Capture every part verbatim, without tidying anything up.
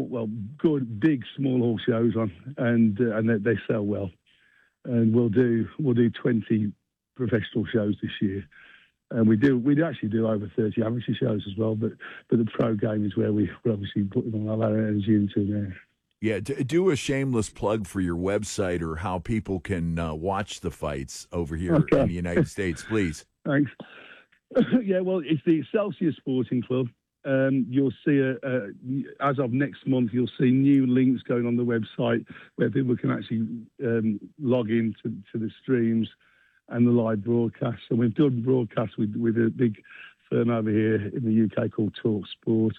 small, well, good, big small hall shows on, and uh, and they, they sell well. And we'll do we'll do twenty professional shows this year, and we do we actually do over thirty amateur shows as well. But but the pro game is where we, we're obviously putting all our energy into now. Yeah, do a shameless plug for your website or how people can uh, watch the fights over here okay. in the United States, please. Thanks. Yeah, well, it's the Excelsior Sporting Club. Um, you'll see, a, a, as of next month, you'll see new links going on the website where people can actually um, log in to, to the streams and the live broadcasts. And we've done broadcasts with, with a big firm over here in the U K called Talk Sport,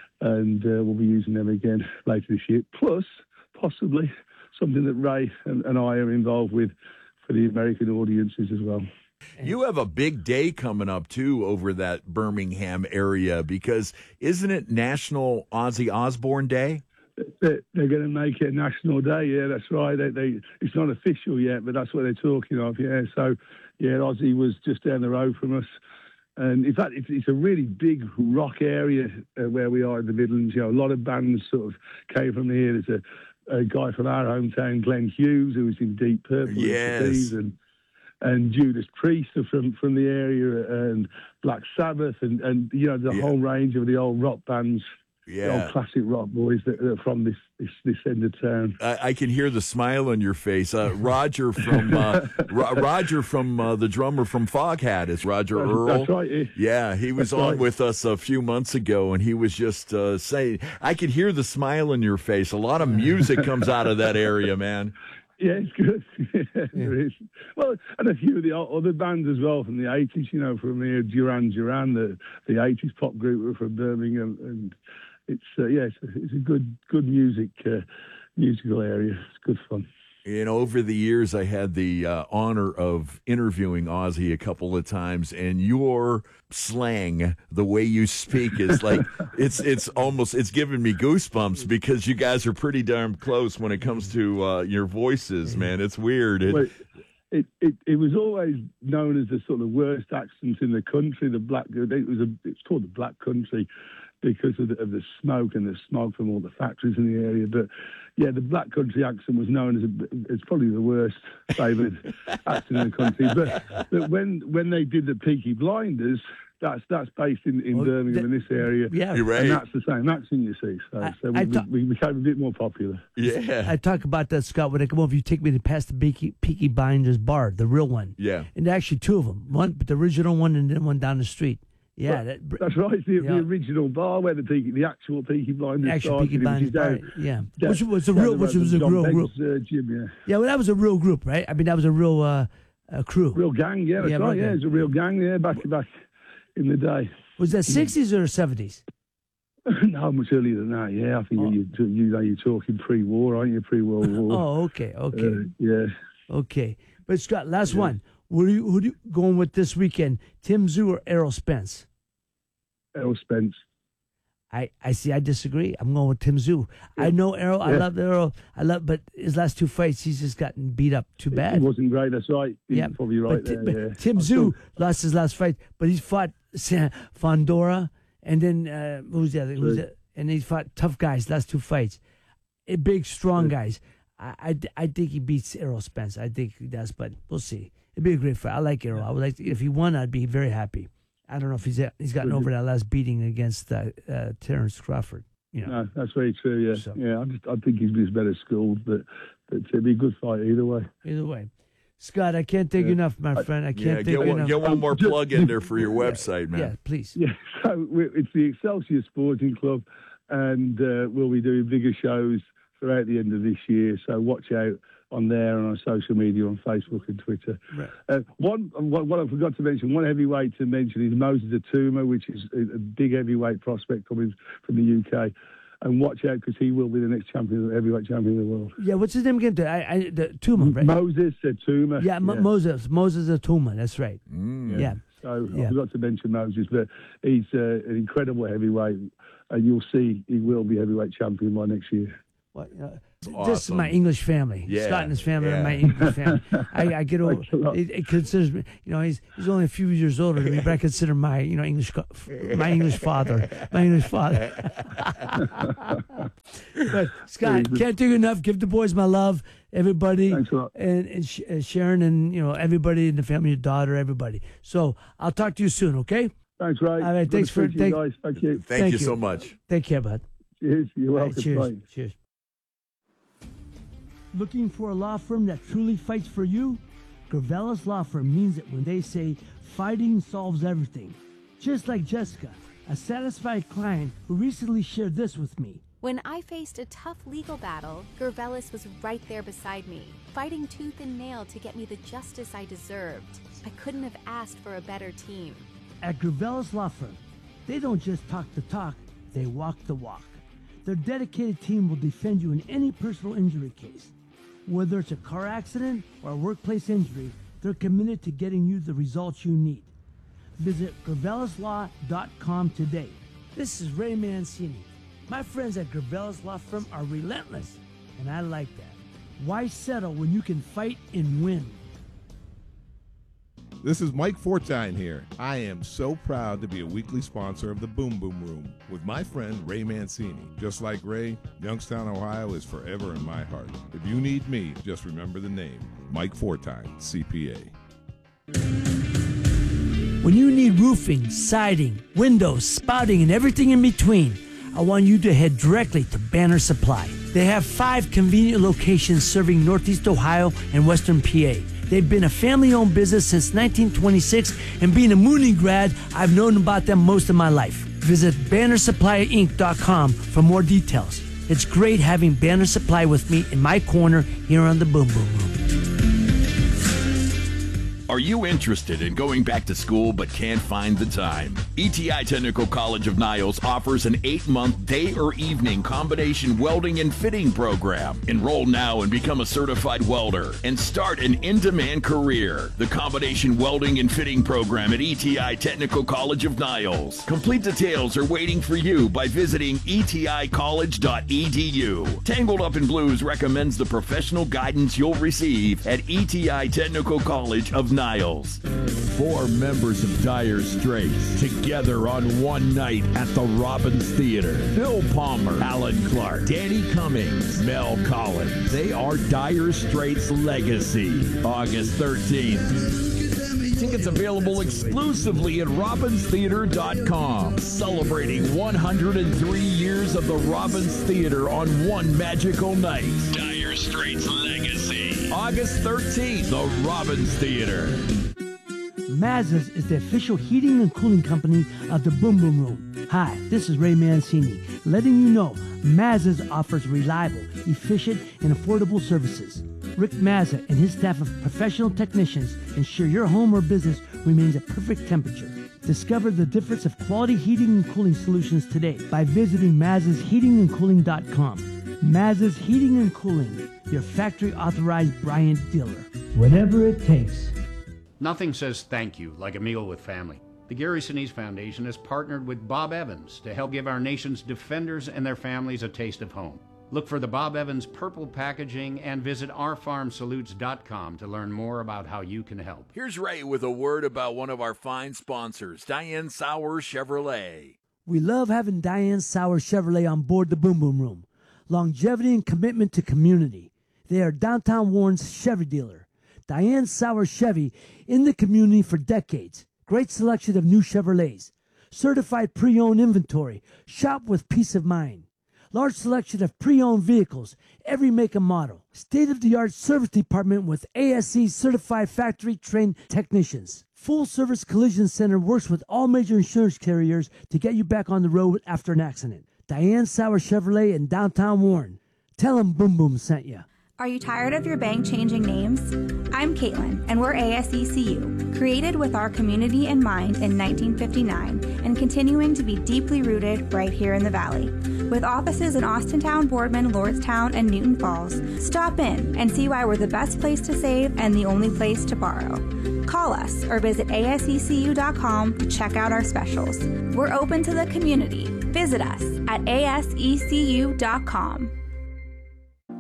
and uh, we'll be using them again later this year. Plus, possibly, something that Ray and, and I are involved with for the American audiences as well. You have a big day coming up, too, over that Birmingham area, because isn't it National Ozzy Osbourne Day? They're, they're going to make it a national day, yeah, that's right. They, they, it's not official yet, but that's what they're talking of, yeah. So, yeah, Ozzy was just down the road from us. And in fact, it's, it's a really big rock area uh, where we are in the Midlands. You know, a lot of bands sort of came from here. There's a, a guy from our hometown, Glenn Hughes, who was in Deep Purple. Yes. And, and Judas Priest are from, from the area, and Black Sabbath, and, and you know, the yeah. whole range of the old rock bands. Yeah, the old classic rock boys that are from this this, this end of town. I, I can hear the smile on your face. Uh, Roger from uh, Ro- Roger from uh, the drummer from Foghat is Roger that's, Earl. That's right. Yeah, yeah he was that's on right. with us a few months ago, and he was just uh, saying, I could hear the smile on your face. A lot of music comes out of that area, man. Yeah, it's good. yeah, there is. Well, and a few of the other bands as well from the eighties, you know, from the Duran Duran, the the eighties pop group were from Birmingham, and it's uh, yeah, it's a, it's a good good music uh, musical area. It's good fun. You know, over the years, I had the uh, honor of interviewing Ozzy a couple of times, and your slang, the way you speak, is like it's it's almost it's giving me goosebumps because you guys are pretty darn close when it comes to uh, your voices, man. It's weird. It, well, it, it it was always known as the sort of worst accent in the country. The black it was a it's called the Black Country because of the, of the smoke and the smog from all the factories in the area, but. Yeah, the Black Country accent was known as a, it's probably the worst favoured accent in the country. But, but when when they did the Peaky Blinders, that's that's based in, in well, Birmingham, the, in this area. Yeah, you're right. And that's the same accent, you see. So, I, so we, ta- we, we became a bit more popular. Yeah. I talk about that, Scott, when I come over, you take me to past the Peaky, Peaky Blinders bar, the real one. Yeah. And actually two of them, one, the original one and then one down the street. Yeah, that, that's right. It's the, yeah. the original bar where the Peaky, the actual Peaky Blinders actual started. Peaky Blinders bar, down, yeah. Down, which was a real, which was a real group. Uh, gym, yeah. yeah, well, that was a real group, right? I mean, that was a real uh, uh, crew. Real gang, yeah, that's yeah, right. Yeah, it's a real gang, yeah, back back in the day. Was that sixties or seventies? No, much earlier than that. Yeah, I think oh. you you know you're talking pre-war, aren't you? Pre-World War. Oh, okay, okay, uh, yeah, okay. But Scott, last yeah. one. Who are you who are you going with this weekend? Tim Tszyu or Errol Spence? Errol Spence. I, I see. I disagree. I'm going with Tim Tszyu. Yeah. I know Errol. Yeah. I love Errol. I love, but his last two fights, he's just gotten beat up too bad. He wasn't great. That's right. He's yeah, probably right but, there. But yeah. Tim Tszyu lost his last fight, but he's fought Fondora, and then uh, who was the other? Who was the, and he fought tough guys. Last two fights, Eh, big, strong yeah. guys. I, I, I think he beats Errol Spence. I think he does, but we'll see. It'd be a great fight. I like Errol. I would like to, if he won, I'd be very happy. I don't know if he's he's gotten over that last beating against uh, uh, Terrence Crawford. You know. No, that's very true. Yeah, So- yeah. I just I think he's he's better schooled, but, but it'd be a good fight either way. Either way, Scott, I can't thank you Yeah. enough, my friend. I can't Yeah, thank get you one, enough. get one more Just- plug in there for your website, man. Yeah, please. Yeah, so we- it's the Excelsior Sporting Club, and uh, we'll be doing bigger shows throughout the end of this year. So watch out on there and on social media, on Facebook and Twitter. Right. Uh, one, what, what I forgot to mention, one heavyweight to mention is Moses Atuma, which is a, a big heavyweight prospect coming from the U K. And watch out because he will be the next champion, heavyweight champion of the world. Yeah, what's his name again? The, I, I, the Tuma, right? Moses Atuma. yeah, Mo- Moses. Moses Atuma. That's right. Mm. Yeah. So Yeah. I forgot to mention Moses, but he's uh, an incredible heavyweight, and you'll see he will be heavyweight champion by next year. What, uh, This is Awesome. my English family. Yeah, Scott and his family yeah. are my English family. I, I get over. Thanks a lot. It, it considers me. You know, he's he's only a few years older than me, but I consider my you know English co- my English father, my English father. But Scott, can't do enough. Give the boys my love, everybody. Thanks a lot. And, and Sh- uh, Sharon and, you know, everybody in the family, your daughter, everybody. So I'll talk to you soon, okay? Thanks, Ray. All right, Good thanks to for- speak to you thank- guys. Thank you. Thank, Thank you you. so much. Take care, bud. Cheers. You're All right, welcome. cheers. Bye. Cheers. Looking for a law firm that truly fights for you? Gravelis Law Firm means it when they say fighting solves everything. Just like Jessica, a satisfied client who recently shared this with me. When I faced a tough legal battle, Gervelis was right there beside me, fighting tooth and nail to get me the justice I deserved. I couldn't have asked for a better team. At Gravelis Law Firm, they don't just talk the talk, they walk the walk. Their dedicated team will defend you in any personal injury case. Whether it's a car accident or a workplace injury, they're committed to getting you the results you need. Visit gravelis law dot com today. This is Ray Mancini. My friends at Gravelis Law Firm are relentless, and I like that. Why settle when you can fight and win? This is Mike Fortine here. I am so proud to be a weekly sponsor of the Boom Boom Room with my friend Ray Mancini. Just like Ray, Youngstown, Ohio is forever in my heart. If you need me, just remember the name, Mike Fortine, C P A. When you need roofing, siding, windows, spouting, and everything in between, I want you to head directly to Banner Supply. They have five convenient locations serving Northeast Ohio and Western P A. They've been a family-owned business since nineteen twenty-six, and being a Mooney grad, I've known about them most of my life. Visit banner supply inc dot com for more details. It's great having Banner Supply with me in my corner here on the Boom Boom Room. Are you interested in going back to school but can't find the time? E T I Technical College of Niles offers an eight-month day or evening combination welding and fitting program. Enroll now and become a certified welder and start an in-demand career. The combination welding and fitting program at E T I Technical College of Niles. Complete details are waiting for you by visiting e t i college dot e d u. Tangled Up in Blues recommends the professional guidance you'll receive at E T I Technical College of Niles. Four members of Dire Straits together on one night at the Robbins Theater. Bill Palmer, Alan Clark, Danny Cummings, Mel Collins. They are Dire Straits' legacy. August thirteenth. Tickets available exclusively at robbins theater dot com. Celebrating one hundred three years of the Robbins Theater on one magical night. Dire Straits' legacy. August thirteenth, the Robbins Theater. Maz's is the official heating and cooling company of the Boom Boom Room. Hi, this is Ray Mancini, letting you know Maz's offers reliable, efficient, and affordable services. Rick Mazza and his staff of professional technicians ensure your home or business remains at perfect temperature. Discover the difference of quality heating and cooling solutions today by visiting mazas heating and cooling dot com. Maz's Heating and Cooling, your factory authorized Bryant dealer. Whatever it takes. Nothing says thank you like a meal with family. The Gary Sinise Foundation has partnered with Bob Evans to help give our nation's defenders and their families a taste of home. Look for the Bob Evans purple packaging and visit our farm salutes dot com to learn more about how you can help. Here's Ray with a word about one of our fine sponsors, Diane Sauer Chevrolet. We love having Diane Sauer Chevrolet on board the Boom Boom Room. Longevity and commitment to community. They are downtown Warren's Chevy dealer. Diane Sauer Chevy in the community for decades. Great selection of new Chevrolets. Certified pre-owned inventory. Shop with peace of mind. Large selection of pre-owned vehicles, every make and model. State-of-the-art service department with A S E certified factory-trained technicians. Full-service collision center works with all major insurance carriers to get you back on the road after an accident. Diane Sauer Chevrolet in downtown Warren. Tell them Boom Boom sent you. Are you tired of your bank changing names? I'm Caitlin, and we're A S E C U, created with our community in mind in nineteen fifty-nine and continuing to be deeply rooted right here in the Valley. With offices in Austintown, Boardman, Lordstown, and Newton Falls, stop in and see why we're the best place to save and the only place to borrow. Call us or visit A S E C U dot com to check out our specials. We're open to the community. Visit us at A S E C U dot com.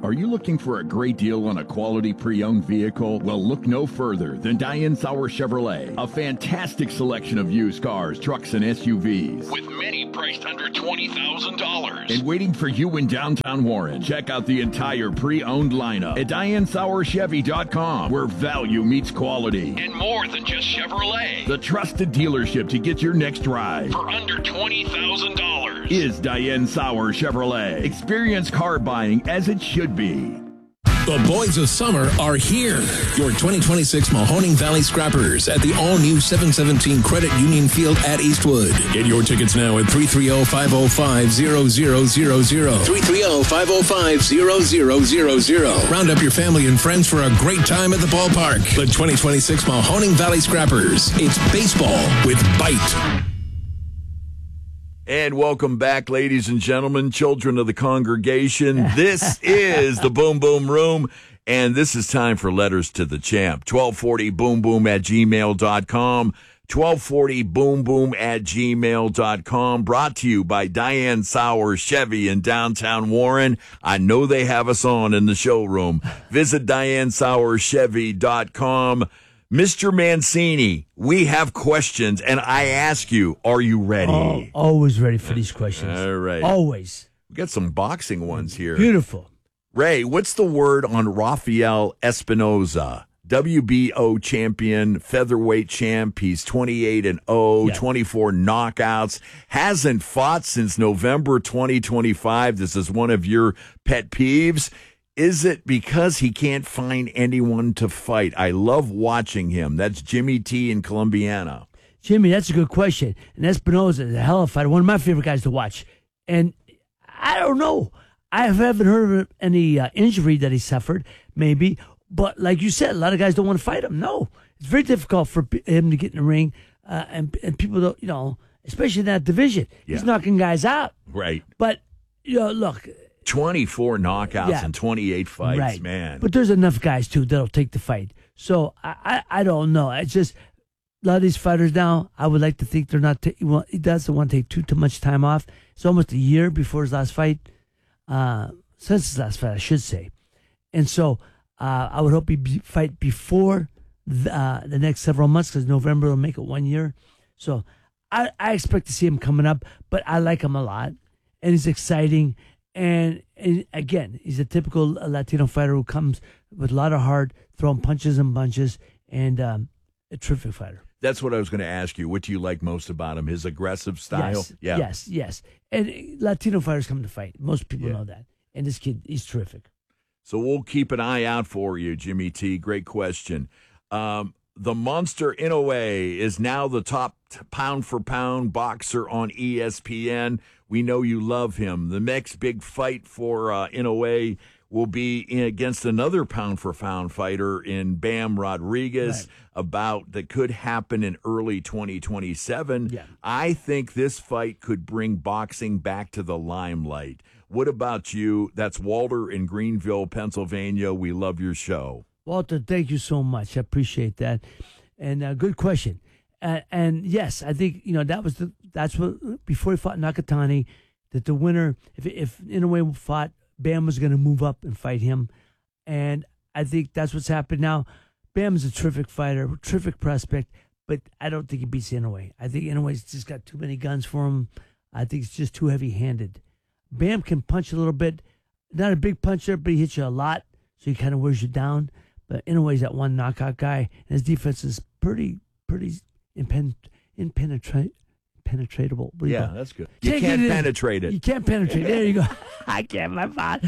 Are you looking for a great deal on a quality pre-owned vehicle? Well, look no further than Diane Sauer Chevrolet. A fantastic selection of used cars, trucks, and S U Vs. With many priced under twenty thousand dollars. And waiting for you in downtown Warren. Check out the entire pre-owned lineup at Diane Sauer Chevy dot com, where value meets quality. And more than just Chevrolet. The trusted dealership to get your next ride for under twenty thousand dollars is Diane Sauer Chevrolet. Experience car buying as it should be. The boys of summer are here. Your twenty twenty-six Mahoning Valley Scrappers at the all-new seven seventeen Credit Union Field at Eastwood. Get your tickets now at three three zero, five zero five, zero zero zero zero. three three zero, five zero five, zero zero zero zero. Round up your family and friends for a great time at the ballpark. The twenty twenty-six Mahoning Valley Scrappers. It's baseball with bite. And welcome back, ladies and gentlemen, children of the congregation. This is the Boom Boom Room, and this is time for Letters to the Champ. twelve forty boom boom at gmail dot com. twelve forty boom boom at gmail dot com. Brought to you by Diane Sauer Chevy in downtown Warren. I know they have us on in the showroom. Visit Diane Sauer Chevy dot com. Mister Mancini, we have questions, and I ask you, are you ready? Oh, always ready for these questions. All right. Always. We got some boxing ones here. Beautiful. Ray, what's the word on Rafael Espinoza? W B O champion, featherweight champ. He's twenty-eight and oh, yeah. twenty-four knockouts. Hasn't fought since November twenty twenty-five. This is one of your pet peeves. Is it because he can't find anyone to fight? I love watching him. That's Jimmy T in Columbiana. Jimmy, that's a good question. And Espinoza is a hell of a fighter, one of my favorite guys to watch. And I don't know. I haven't heard of any uh, injury that he suffered, maybe. But like you said, a lot of guys don't want to fight him. No. It's very difficult for him to get in the ring. Uh, and, and people don't, you know, especially in that division. Yeah. He's knocking guys out. Right. But, you know, look. twenty-four knockouts yeah. and twenty-eight fights, right. man. But there's enough guys, too, that'll take the fight. So I, I, I don't know. It's just a lot of these fighters now, I would like to think they're not, ta- well, he doesn't want to take too, too much time off. It's almost a year before his last fight. Uh, since his last fight, I should say. And so uh, I would hope he be, fight before the, uh, the next several months because November will make it one year. So I, I expect to see him coming up, but I like him a lot. And he's exciting. And, and again, he's a typical Latino fighter who comes with a lot of heart, throwing punches and bunches, and um, a terrific fighter. That's what I was going to ask you. What do you like most about him? His aggressive style? Yes, yeah. yes, yes. And Latino fighters come to fight. Most people yeah. know that. And this kid, he's terrific. So we'll keep an eye out for you, Jimmy T. Great question. Um, the Monster Inoue is now the top pound-for-pound boxer on E S P N. We know you love him. The next big fight for uh, Inoue will be in against another pound-for-pound fighter in Bam Rodriguez, right. about that could happen in early twenty twenty-seven. Yeah. I think this fight could bring boxing back to the limelight. What about you? That's Walter in Greenville, Pennsylvania. We love your show. Walter, thank you so much. I appreciate that. And uh, good question. Uh, and yes, I think, you know, that was the, that's what, before he fought Nakatani, that the winner, if, if Inoue fought, Bam was going to move up and fight him. And I think that's what's happened now. Bam is a terrific fighter, terrific prospect, but I don't think he beats Inoue. I think Inoue's just got too many guns for him. I think it's just too heavy-handed. Bam can punch a little bit. Not a big puncher, but he hits you a lot, so he kind of wears you down. But Inoue's that one knockout guy, and his defense is pretty, pretty impen- impenetrable. Penetratable. Yeah, that's good. You Take can't it penetrate it. You can't penetrate. There you go. I can't. My bad.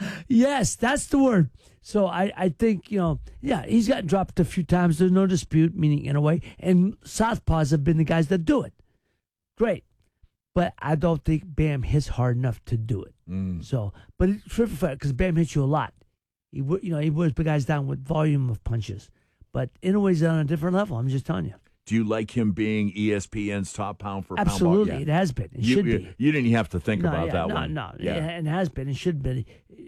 Yes, that's the word. So I, I think, you know, yeah, he's gotten dropped a few times. There's no dispute, meaning Inoue. And southpaws have been the guys that do it. Great. But I don't think Bam hits hard enough to do it. Mm. So, but it's terrific fight because Bam hits you a lot. He, you know, he wears the guys down with volume of punches. But Inoue's on a different level. I'm just telling you. Do you like him being E S P N's top pound for pound? Absolutely, yeah. it has been. It you, should you, be. You didn't have to think no, about yeah, that no, one. No, no, yeah. it has been. It should be.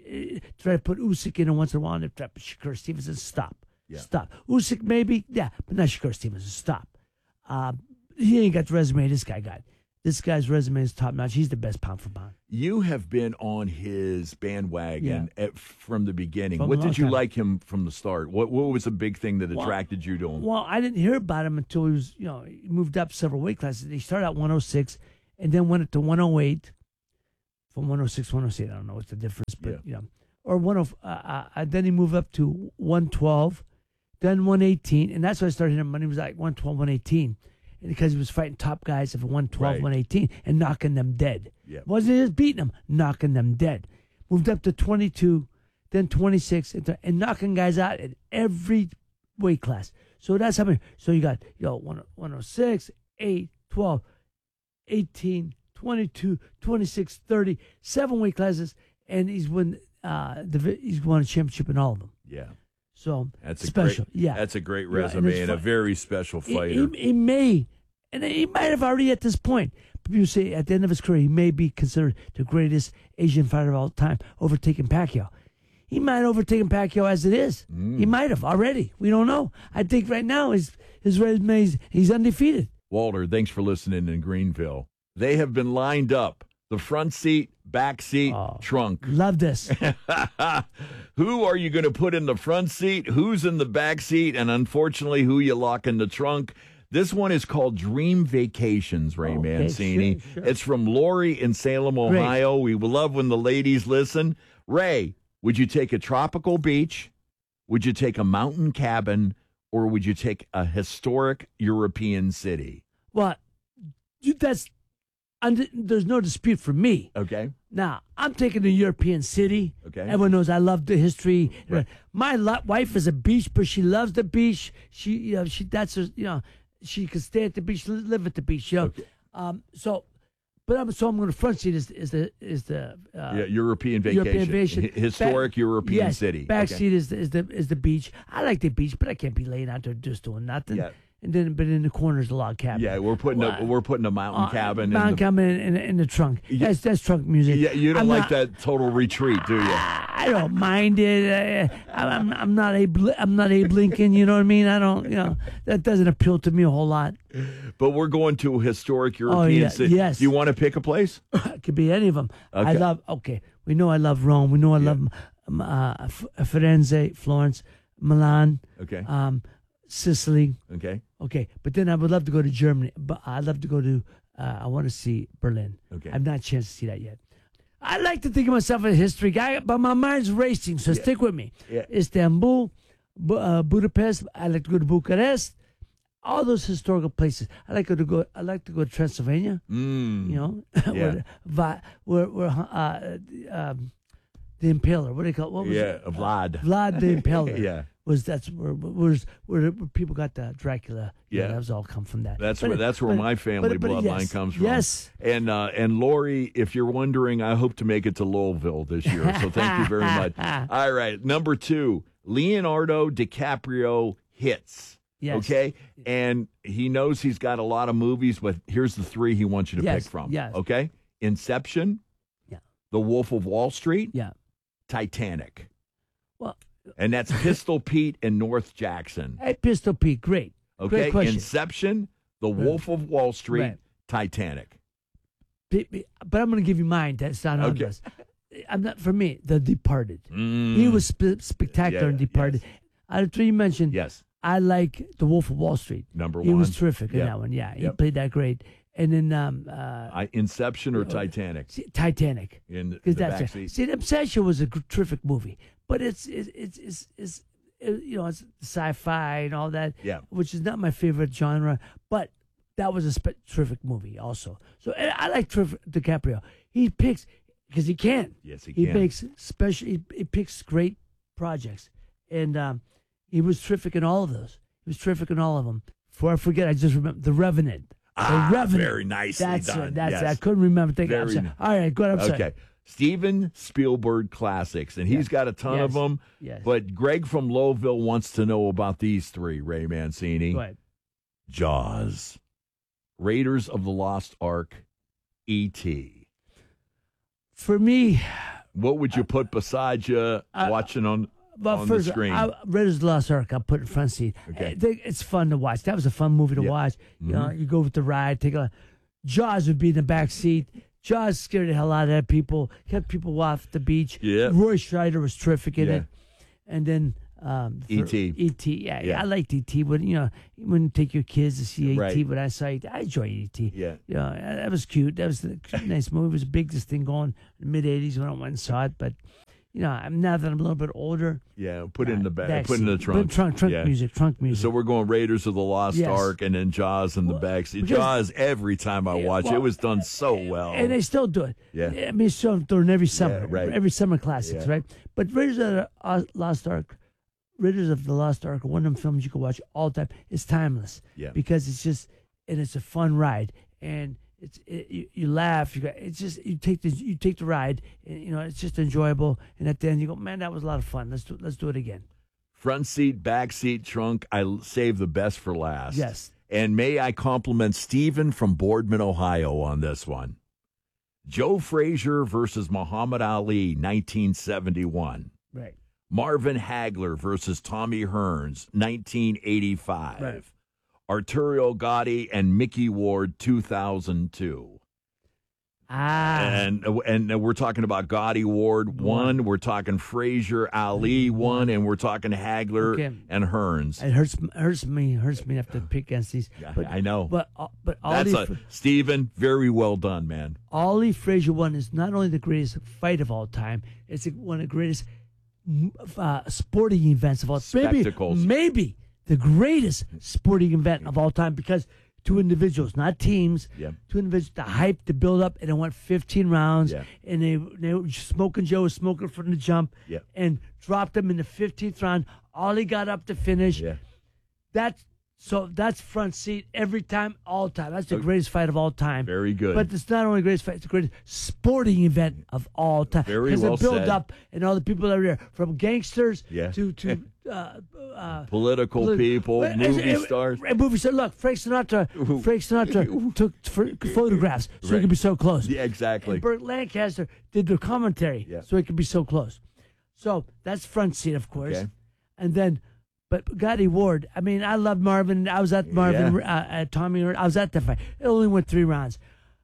Try to put Usyk in once in a while, and try to put Shakur Stevenson. Stop, yeah. stop. Usyk maybe, yeah, but not Shakur Stevenson. Stop. Uh, he ain't got the resume this guy got. This guy's resume is top notch. He's the best pound for pound. You have been on his bandwagon Yeah. at, from the beginning. From a what long did you time. like him from the start? What What was the big thing that Well- attracted you to him? Well, I didn't hear about him until he was, you know, he moved up several weight classes. He started at one oh six and then went up to one oh eight. From one oh six to one oh eight, I don't know what's the difference, but, Yeah. you know. Or one oh, uh, uh, then he moved up to one twelve, then one eighteen. And that's why I started him when he was like one twelve, one eighteen. And because he was fighting top guys of one twelve, Right. one eighteen and knocking them dead. Yeah. Wasn't just beating them, knocking them dead. Moved up to twenty-two, then twenty-six, and, and knocking guys out at every weight class. So that's how many. So you got, you know, one oh six, eight, twelve, eighteen, twenty-two, twenty-six, thirty, seven weight classes, and he's won, uh, the, he's won a championship in all of them. Yeah. So That's a special. Great, yeah. That's a great Yeah, and resume it's and, a fu- very special He, fighter. he, he may, and he might have already at this point. But people say at the end of his career, he may be considered the greatest Asian fighter of all time, overtaking Pacquiao. He might have overtaken Pacquiao as it is. Mm. He might have already. We don't know. I think right now his his resume is he's undefeated. Walter, thanks for listening in Greenville. They have been lined up. The front seat, back seat, Oh. trunk. Love this. Who are you going to put in the front seat? Who's in the back seat? And unfortunately, who you lock in the trunk? This one is called Dream Vacations, Ray Okay, Mancini. sure, sure. It's from Lori in Salem, Ohio. We love when the ladies listen. Ray, would you take a tropical beach? Would you take a mountain cabin? Or would you take a historic European city? Well, you, that's under, there's no dispute for me. Okay. Now, I'm taking a European city. Okay. Everyone knows I love the history. Right. My lo- wife is a beach, but she loves the beach. She, you know, she that's her, you know, she could stay at the beach, li- live at the beach. You know, Okay. um, so, but I'm so I'm going to front seat is is the is the uh, Yeah, European vacation. European vacation. Hi- Historic Back- European yes, city. Back Okay. seat is the, is the is the beach. I like the beach, but I can't be laying out there just doing nothing. Yeah. And then, but in the corner is a log cabin. Yeah, we're putting a Well, we're putting a mountain Uh, cabin. mountain in the, cabin in, in, in the trunk. Yeah. That's that's trunk music. Yeah, you don't I'm like not- that total retreat, do you? I don't mind it. Uh, I'm I'm not Abe I'm not Abe Lincoln. You know what I mean? I don't. You know that doesn't appeal to me a whole lot. But we're going to a historic European Oh, yeah, city. yes. Do you want to pick a place? It could be any of them. I Okay. love. Okay, we know I love Rome. We know I love um, uh, F- Firenze, Florence, Milan, Okay. um, Sicily. Okay. Okay, but then I would love to go to Germany. But I'd love to go to. Uh, I want to see Berlin. Okay. I've not a chance to see that yet. I like to think of myself as a history guy, but my mind's racing. So stick with me. Yeah. Istanbul, Bu- uh, Budapest. I like to go to Bucharest. All those historical places. I like to go. I like to go to Transylvania. Mm. You know, Yeah. where, Vi- where, where uh, um, the Impaler. What do they call? What was Yeah, it? Vlad. Vlad the Impaler. Yeah. Was that's where where, where, where people got the Dracula? Yeah. that was all come from that. That's But- where that's where but- my family but- but bloodline yes, comes from. Yes. And uh, and Lori, if you're wondering, I hope to make it to Louisville this year. So thank you very much. All right, number two, Leonardo DiCaprio hits. Yes. Okay, and he knows he's got a lot of movies, but here's the three he wants you to Yes, pick from. yes. Okay, Inception. Yeah. The Wolf of Wall Street. Yeah. Titanic. Well, And that's Pistol Pete and North Jackson. hey, Pistol Pete, great. Okay, Great question. Inception, The Right. Wolf of Wall Street, Right. Titanic. P- p- But I'm going to give you mine. That's not on Okay. this. I'm not for me. The Departed. Mm. He was sp- spectacular Yeah, in Departed. Out of three you mentioned, Yes, I like The Wolf of Wall Street. number He one. was terrific in Yep. that one. Yeah, he Yep. played that great. And then um, uh, I, Inception or Titanic see, Titanic. in the, Because the that's backseat. see, Obsession was a gr- terrific movie, but it's it's it's, it's, it's it, you know it's sci-fi and all that. Yeah. which is not my favorite genre, but that was a spe- terrific movie also. So and I like terrific DiCaprio. He picks because he can. Yes, he He can. makes special. He, he picks great projects, and um, he was terrific in all of those. He was terrific in all of them. Before I forget, I just remember The Revenant. Ah, the Revenant. very nicely that's done. It, that's Yes. it. I couldn't remember. Think, I'm Very sorry. ni- All right, go ahead. I'm sorry. Okay. Steven Spielberg classics, and he's Yes. got a ton of Yes. them. Yes. But Greg from Lowville wants to know about these three, Ray Mancini. Go ahead. Jaws, Raiders of the Lost Ark, E T For me, What would you put beside you watching on, well, on first, the screen? I, Raiders of the Lost Ark, I'll put in front seat. Okay. I think it's fun to watch. That was a fun movie to Yeah. watch. You know, Mhm. you go with the ride, take a. Jaws would be in the back seat. Jaws scared the hell out of people, kept people off the beach. Yeah. Roy Scheider was terrific in Yeah. it. And then um, E T E T, yeah, Yeah. I liked E T, but you know, you wouldn't take your kids to see E T, Right. but I saw E T. I enjoy E T. Yeah. You know, that was cute. That was a nice movie. It was a big this thing going in the mid eighties when I went and saw it. But you know, I'm now that I'm a little bit older. Yeah, put it in the back, back put it in the seat. trunk. Put trunk, trunk Yeah. music, trunk music. So we're going Raiders of the Lost Yes. Ark and then Jaws in the back seat. because- Jaws, every time I Yeah, watch it, well, it was done so well. And they still do it. Yeah. I mean, it's still during every summer, Yeah, right. every summer classics, Yeah. right? But Raiders of the uh, Lost Ark, Raiders of the Lost Ark, are one of them films you can watch all the time. It's timeless. Yeah. Because it's just, and it's a fun ride, and it's it, you, you laugh. You got it's just you take the you take the ride, and you know it's just enjoyable. And at the end, you go, man, that was a lot of fun. Let's do let's do it again. Front seat, back seat, trunk. I l- saved the best for last. Yes. And may I compliment Stephen from Boardman, Ohio on this one. Joe Frazier versus Muhammad Ali, nineteen seventy-one. Right. Marvin Hagler versus Tommy Hearns, nineteen eighty-five. Right. Arturo Gatti and Mickey Ward, two thousand two. Ah. And and we're talking about Gotti Ward one. We're talking Frazier Ali one, and we're talking Hagler Okay. and Hearns. It hurts hurts me hurts me to have to pick against these. Yeah, but, I know. But uh, but That's Ollie, a Fra- Stephen. Very well done, man. Ollie Frazier one is not only the greatest fight of all time, it's one of the greatest uh, sporting events of all time. Spectacles. Maybe, maybe the greatest sporting event of all time because two individuals, not teams, Yeah. two individuals, the hype, the build up, and it went fifteen rounds. Yeah. And they, they were smoking Joe was smoking from the jump Yeah. and dropped him in the fifteenth round. Ollie got up to finish. Yeah. That's so that's front seat every time, all time. That's the Okay. greatest fight of all time. Very good. But it's not only the greatest fight; it's the greatest sporting event of all time. Very because well the build said. up and all the people that are there, from gangsters Yeah. to to uh, uh, Political polit- people, Well, movie and- and- stars. and movie stars. Look, Frank Sinatra. Frank Sinatra took ph- photographs so Right. he could be so close. Yeah, exactly. And Burt Lancaster did the commentary Yeah. so he could be so close. So that's front seat, of course. Okay. And then, but Gotti Ward. I mean, I love Marvin. I was at Marvin, uh, at Tommy. Hearn. I was at the fight. It only went three rounds.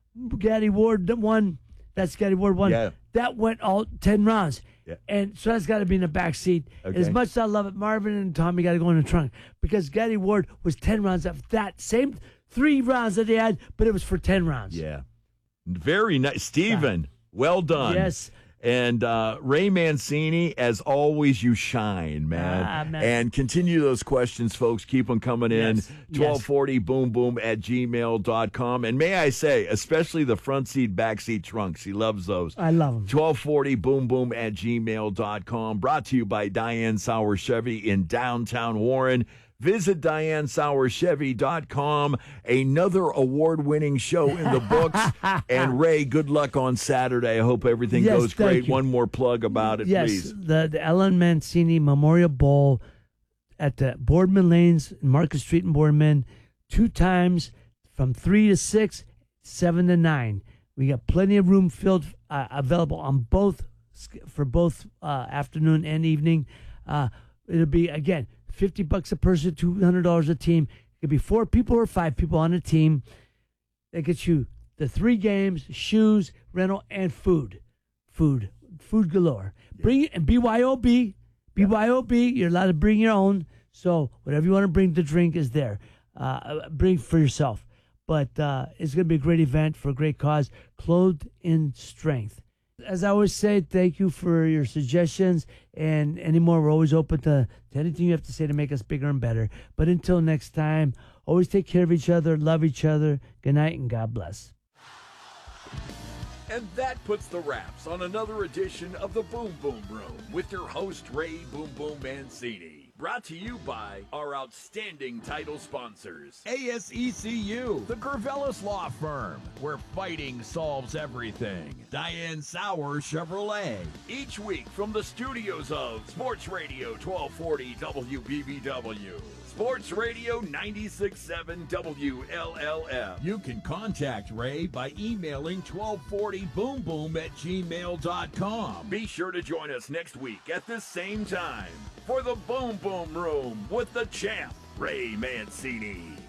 Gotti Ward won. That's Gotti Ward won. Yeah. That went all ten rounds. Yeah. And so that's got to be in the back seat. Okay. As much as I love it, Marvin and Tommy got to go in the trunk because Gotti Ward was ten rounds of that same three rounds that they had, but it was for ten rounds. Yeah. Very nice. Stephen, well done. Yes. And uh, Ray Mancini, as always, you shine, man. Ah, man. And continue those questions, folks. Keep them coming in. Yes. twelve forty boom boom at gmail dot com. And may I say, especially the front seat, back seat trunks. He loves those. I love them. twelve forty boom boom at gmail dot com. Brought to you by Diane Sauer Chevy in downtown Warren. Visit Diane Sauer Chevy dot com. Another award-winning show in the books. And Ray, good luck on Saturday. I hope everything Yes, goes thank great. you. One more plug about it, Yes, please. the the Ellen Mancini Memorial Bowl at the Boardman Lanes, Market Street in Boardman, two times from three to six, seven to nine. We got plenty of room filled uh, available on both for both uh, afternoon and evening. Uh, it'll be again fifty bucks a person, two hundred dollars a team. It could be four people or five people on a team. That gets you the three games, shoes, rental, and food. Food. Food galore. Bring it, and B Y O B. B Y O B, you're allowed to bring your own. So whatever you want to bring to drink is there. Uh, bring for yourself. But uh, it's going to be a great event for a great cause, clothed in strength. As I always say, thank you for your suggestions. And anymore, we're always open to, to anything you have to say to make us bigger and better. But until next time, always take care of each other, love each other. Good night and God bless. And that puts the wraps on another edition of the Boom Boom Room with your host, Ray Boom Boom Mancini. Brought to you by our outstanding title sponsors, A S E C U, the Gervelis Law Firm, where fighting solves everything, Diane Sauer Chevrolet. Each week from the studios of Sports Radio twelve forty W B B W, Sports Radio ninety-six point seven W L L F. You can contact Ray by emailing twelve forty boom boom at gmail dot com. Be sure to join us next week at this same time for the Boom Boom Room with the champ, Ray Mancini.